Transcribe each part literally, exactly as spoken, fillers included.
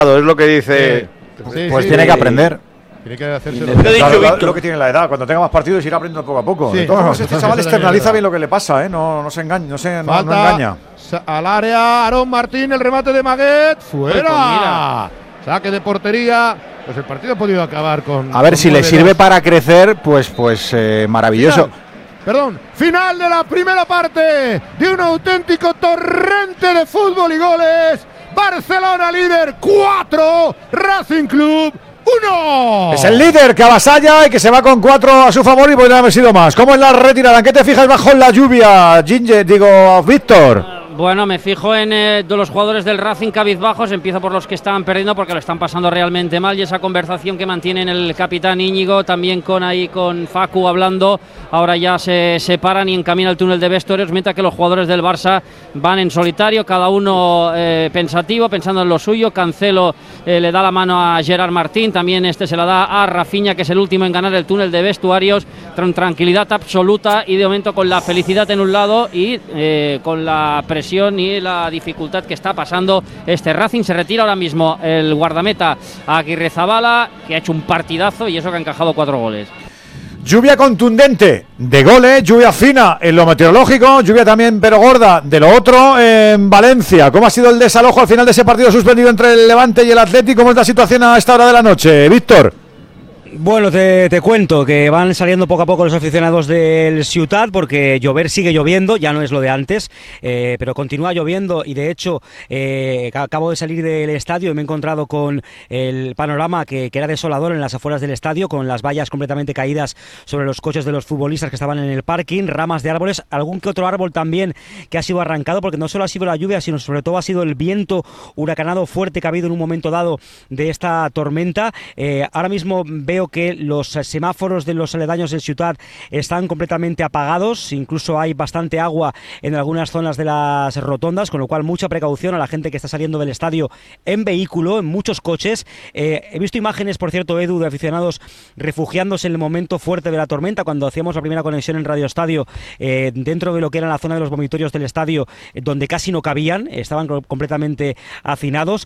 es lo que dice. Sí, pues sí, pues sí, tiene sí. que aprender. Tiene que hacerse Lo he dicho, Claro, Víctor. lo que tiene la edad, cuando tenga más partidos irá aprendiendo poco a poco. Sí. De todas formas, este Eso chaval también externaliza es bien verdad. lo que le pasa, ¿eh? No, no se engaña, no se no, no Falta engaña. sa- al área, Aarón Martín, el remate de Maguet, Pues fuera. mira. Saque de portería. Pues el partido ha podido acabar con. A ver con si le nueve dos. sirve para crecer, pues, pues eh, maravilloso. Final, perdón, final de la primera parte de un auténtico torrente de fútbol y goles. Barcelona líder cuatro, Racing Club uno. Es el líder que avasalla y que se va con cuatro a su favor y podría haber sido más. ¿Cómo es la retirada? ¿En qué te fijas bajo la lluvia, Ginger? Digo, Víctor. Bueno, me fijo en eh, de los jugadores del Racing cabizbajos. Empiezo por los que están perdiendo porque lo están pasando realmente mal, y esa conversación que mantienen el capitán Íñigo también con ahí con Facu hablando. Ahora ya se separan y encamina al túnel de vestuarios, mientras que los jugadores del Barça van en solitario, cada uno eh, pensativo, pensando en lo suyo. Cancelo eh, le da la mano a Gerard Martín, también este se la da a Rafinha, que es el último en ganar el túnel de vestuarios, con tranquilidad absoluta y de momento con la felicidad en un lado y eh, con la presión y la dificultad que está pasando este Racing. Se retira ahora mismo el guardameta Aguirrezabala, que ha hecho un partidazo y eso que ha encajado cuatro goles. Lluvia contundente de goles, lluvia fina en lo meteorológico, lluvia también pero gorda de lo otro en Valencia. ¿Cómo ha sido el desalojo al final de ese partido suspendido entre el Levante y el Atleti? ¿Cómo es la situación a esta hora de la noche, Víctor? Bueno, te, te cuento que van saliendo poco a poco los aficionados del Ciutat, porque llover sigue lloviendo, ya no es lo de antes, eh, pero continúa lloviendo y de hecho eh, acabo de salir del estadio y me he encontrado con el panorama que, que era desolador en las afueras del estadio, con las vallas completamente caídas sobre los coches de los futbolistas que estaban en el parking, ramas de árboles, algún que otro árbol también que ha sido arrancado, porque no solo ha sido la lluvia, sino sobre todo ha sido el viento huracanado fuerte que ha habido en un momento dado de esta tormenta. Eh, ahora mismo veo que los semáforos de los aledaños del Ciutat están completamente apagados, incluso hay bastante agua en algunas zonas de las rotondas, con lo cual mucha precaución a la gente que está saliendo del estadio en vehículo, en muchos coches. Eh, he visto imágenes, por cierto, Edu, de aficionados refugiándose en el momento fuerte de la tormenta, cuando hacíamos la primera conexión en Radio Estadio, eh, dentro de lo que era la zona de los vomitorios del estadio, eh, donde casi no cabían, estaban completamente hacinados.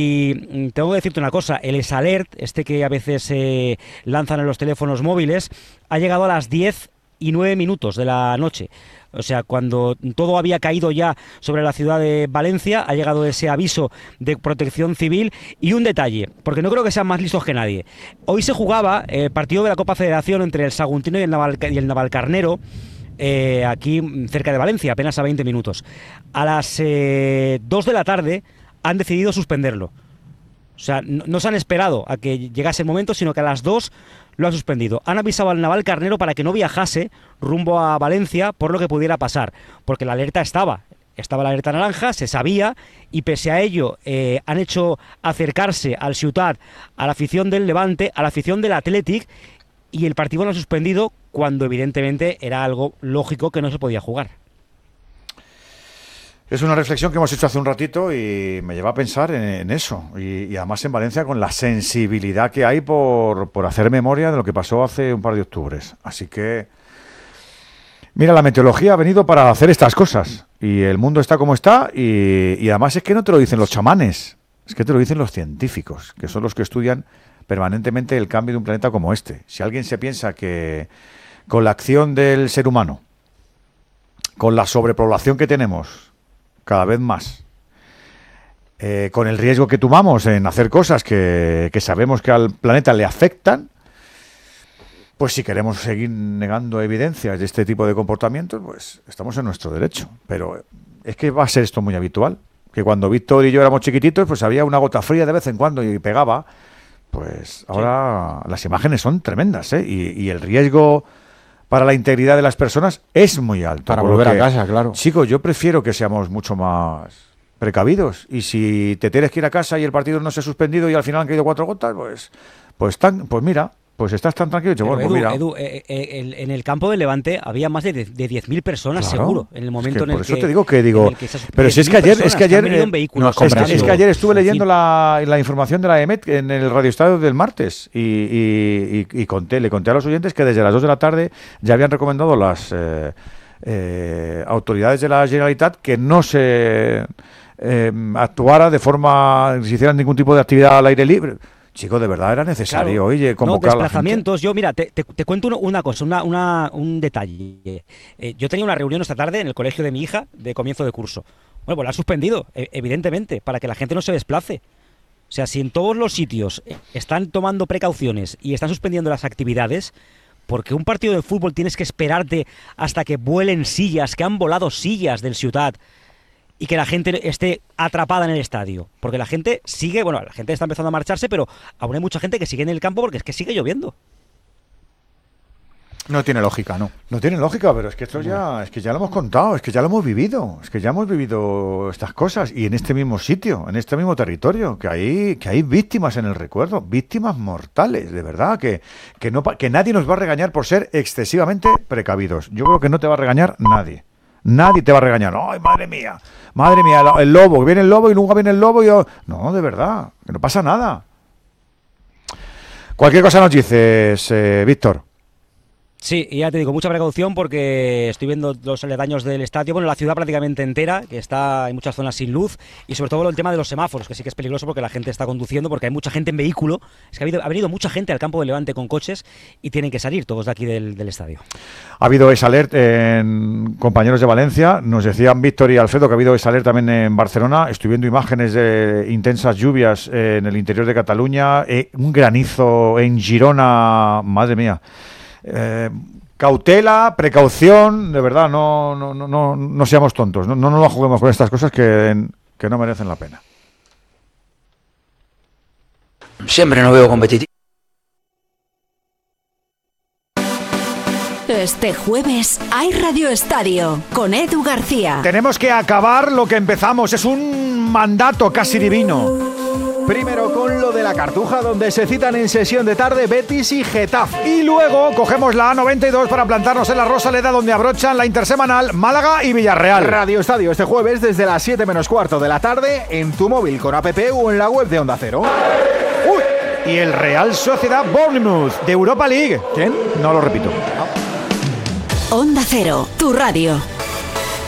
Y tengo que decirte una cosa, el EsAlert, este que a veces eh, lanzan en los teléfonos móviles, ha llegado a las diez y nueve minutos de la noche. O sea, cuando todo había caído ya sobre la ciudad de Valencia, ha llegado ese aviso de protección civil. Y un detalle, porque no creo que sean más listos que nadie. Hoy se jugaba el partido de la Copa Federación entre el Saguntino y el, Naval, y el Navalcarnero, eh, aquí cerca de Valencia, apenas a veinte minutos. A las eh, dos de la tarde han decidido suspenderlo. O sea, no, no se han esperado a que llegase el momento, sino que a las dos lo han suspendido. Han avisado al Navalcarnero para que no viajase rumbo a Valencia por lo que pudiera pasar, porque la alerta estaba. Estaba la alerta naranja, se sabía, y pese a ello eh, han hecho acercarse al Ciutat, a la afición del Levante, a la afición del Athletic, y el partido lo han suspendido cuando evidentemente era algo lógico que no se podía jugar. Es una reflexión que hemos hecho hace un ratito y me lleva a pensar en, en eso. Y, y además en Valencia con la sensibilidad que hay por, por hacer memoria de lo que pasó hace un par de octubres. Así que, mira, la meteorología ha venido para hacer estas cosas. Y el mundo está como está. Y, y además es que no te lo dicen los chamanes, es que te lo dicen los científicos, que son los que estudian permanentemente el cambio de un planeta como este. Si alguien se piensa que con la acción del ser humano, con la sobrepoblación que tenemos cada vez más, eh, con el riesgo que tomamos en hacer cosas que, que sabemos que al planeta le afectan, pues si queremos seguir negando evidencias de este tipo de comportamientos, pues estamos en nuestro derecho. Pero es que va a ser esto muy habitual, que cuando Víctor y yo éramos chiquititos, pues había una gota fría de vez en cuando y pegaba. Pues ahora sí, las imágenes son tremendas, ¿eh? Y, y el riesgo para la integridad de las personas es muy alto. Para volver a casa, claro. Chicos, yo prefiero que seamos mucho más precavidos. Y si te tienes que ir a casa y el partido no se ha suspendido y al final han caído cuatro gotas, pues pues tan, pues mira, pues estás tan tranquilo. Pero bueno, Edu, pues mira. Edu, eh, eh, el, en el campo del Levante había más de, de diez mil personas, Claro, seguro, en el momento es que en el por que... eso te digo que digo, que se, pero si es que ayer, es que ayer, que eh, vehículos, no, es, que, es que ayer estuve en leyendo fin. la, la información de la E M E T en el Radio Estadio del martes y, y, y, y conté, le conté a los oyentes que desde las dos de la tarde ya habían recomendado las eh, eh, autoridades de la Generalitat que no se eh, actuara de forma, si hicieran ningún tipo de actividad al aire libre. Chicos, de verdad era necesario, claro, oye, convocar no, a la gente. desplazamientos. Yo, mira, te, te, te cuento uno, una cosa, una, una, un detalle. Eh, yo tenía una reunión esta tarde en el colegio de mi hija de comienzo de curso. Bueno, pues la han suspendido, evidentemente, para que la gente no se desplace. O sea, si en todos los sitios están tomando precauciones y están suspendiendo las actividades, porque un partido de fútbol tienes que esperarte hasta que vuelen sillas, que han volado sillas del Ciutat, y que la gente esté atrapada en el estadio. Porque la gente sigue, bueno, la gente está empezando a marcharse, pero aún hay mucha gente que sigue en el campo porque es que sigue lloviendo. No tiene lógica, ¿no? No tiene lógica, pero es que esto ya, es que ya lo hemos contado, es que ya lo hemos vivido, es que ya hemos vivido estas cosas y en este mismo sitio, en este mismo territorio, que hay, que hay víctimas en el recuerdo, víctimas mortales, de verdad, que, que, no, que nadie nos va a regañar por ser excesivamente precavidos. Yo creo que no te va a regañar nadie. Nadie te va a regañar. ¡Ay, madre mía! Madre mía, el lobo, que viene el lobo y nunca viene el lobo y yo... No, de verdad, que no pasa nada. Cualquier cosa nos dices, eh, Víctor. Sí, y ya te digo, mucha precaución porque estoy viendo los aledaños del estadio, bueno, la ciudad prácticamente entera, que está en muchas zonas sin luz, y sobre todo el tema de los semáforos, que sí que es peligroso porque la gente está conduciendo, porque hay mucha gente en vehículo. Es que ha, habido, ha venido mucha gente al campo de Levante con coches y tienen que salir todos de aquí del, del estadio. Ha habido esa alerta en compañeros de Valencia, nos decían Víctor y Alfredo que ha habido esa alerta también en Barcelona. Estoy viendo imágenes de intensas lluvias en el interior de Cataluña, eh, un granizo en Girona, madre mía. Eh, cautela, precaución, de verdad, no, no, no, no, no seamos tontos, no, no nos la juguemos con estas cosas que, que no merecen la pena. Siempre no veo competitivo. Este jueves hay Radio Estadio con Edu García. Tenemos que acabar lo que empezamos, es un mandato casi divino. Primero con lo de la Cartuja, donde se citan en sesión de tarde Betis y Getafe. Y luego cogemos la A noventa y dos para plantarnos en la Rosaleda, donde abrochan la intersemanal Málaga y Villarreal. Radio Estadio este jueves desde las siete menos cuarto de la tarde en tu móvil con app o en la web de Onda Cero. ¡Uy! Y el Real Sociedad Bournemouth de Europa League. ¿Quién? No lo repito. Onda Cero, tu radio.